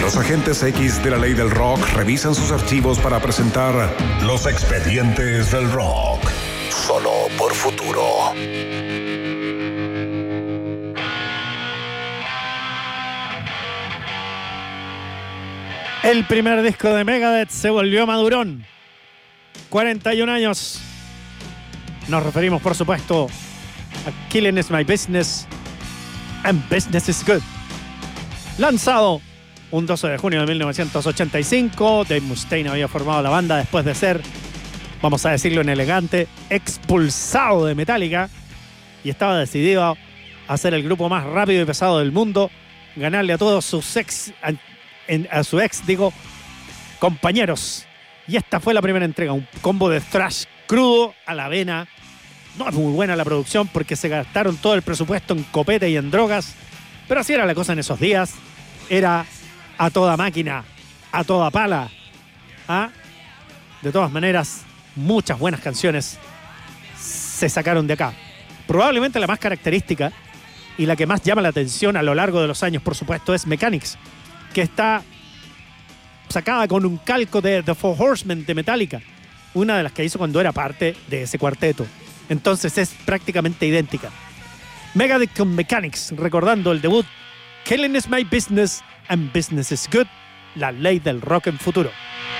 Los agentes X de la ley del rock revisan sus archivos para presentar Los Expedientes del Rock. Solo por Futuro. El primer disco de Megadeth se volvió madurón. 41 años. Nos referimos, por supuesto, a Killing is My Business and Business is Good. Lanzado un 12 de junio de 1985, Dave Mustaine había formado la banda después de ser, vamos a decirlo en elegante, expulsado de Metallica, y estaba decidido a ser el grupo más rápido y pesado del mundo, ganarle a todos sus compañeros. Y esta fue la primera entrega, un combo de thrash crudo a la vena. No es muy buena la producción porque se gastaron todo el presupuesto en copete y en drogas, pero así era la cosa en esos días. Era a toda máquina, a toda pala. ¿Ah? De todas maneras, muchas buenas canciones se sacaron de acá. Probablemente la más característica y la que más llama la atención a lo largo de los años, por supuesto, es Mechanics, que está sacada con un calco de The Four Horsemen de Metallica, una de las que hizo cuando era parte de ese cuarteto. Entonces es prácticamente idéntica. Megadeth con Mechanics, recordando el debut Killing is My Business and Business is Good, la ley del rock en futuro.